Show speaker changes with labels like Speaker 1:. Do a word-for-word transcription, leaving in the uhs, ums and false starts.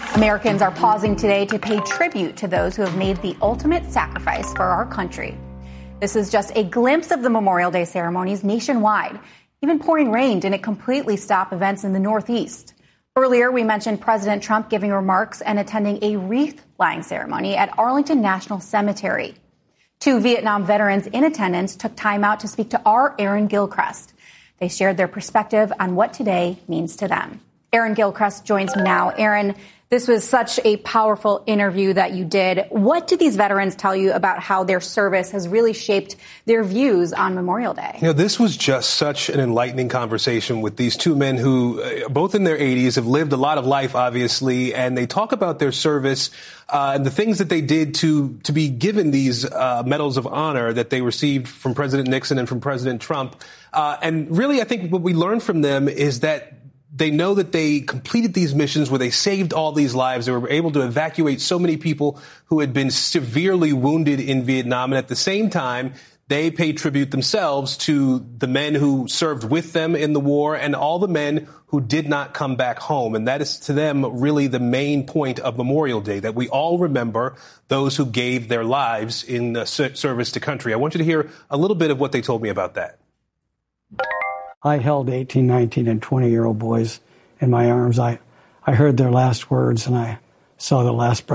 Speaker 1: Americans are pausing today to pay tribute to those who have made the ultimate sacrifice for our country. This is just a glimpse of the Memorial Day ceremonies nationwide. Even pouring rain didn't completely stop events in the Northeast. Earlier, we mentioned President Trump giving remarks and attending a wreath-laying ceremony at Arlington National Cemetery. Two Vietnam veterans in attendance took time out to speak to our Aaron Gilchrist. They shared their perspective on what today means to them. Aaron Gilchrist joins me now. Aaron, this was such a powerful interview that you did. What did these veterans tell you about how their service has really shaped their views on Memorial Day?
Speaker 2: You know, this was just such an enlightening conversation with these two men who, uh, both in their eighties, have lived a lot of life, obviously, and they talk about their service uh, and the things that they did to to be given these uh, medals of honor that they received from President Nixon and from President Trump. Uh, and really, I think what we learned from them is that they know that they completed these missions where they saved all these lives. They were able to evacuate so many people who had been severely wounded in Vietnam. And at the same time, they pay tribute themselves to the men who served with them in the war and all the men who did not come back home. And that is to them really the main point of Memorial Day, that we all remember those who gave their lives in uh, service to country. I want you to hear a little bit of what they told me about that.
Speaker 3: I held eighteen, nineteen, and twenty-year-old boys in my arms. I, I heard their last words, and I saw the last breath.